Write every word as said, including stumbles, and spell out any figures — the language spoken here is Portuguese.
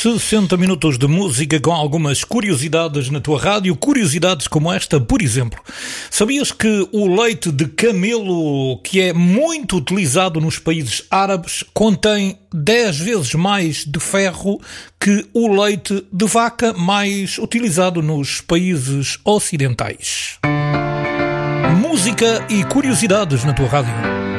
sessenta minutos de música com algumas curiosidades na tua rádio. Curiosidades como esta, por exemplo. Sabias que o leite de camelo, que é muito utilizado nos países árabes, contém dez vezes mais de ferro que o leite de vaca, mais utilizado nos países ocidentais? Música e curiosidades na tua rádio.